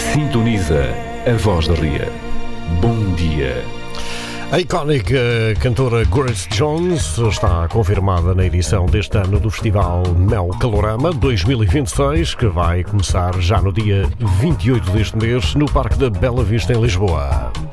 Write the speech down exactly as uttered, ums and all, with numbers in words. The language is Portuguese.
Sintoniza a Voz da Ria. Bom dia. A icónica cantora Grace Jones está confirmada na edição deste ano do Festival Mel Calorama dois mil e vinte e seis, que vai começar já no dia vinte e oito deste mês no Parque da Bela Vista, em Lisboa.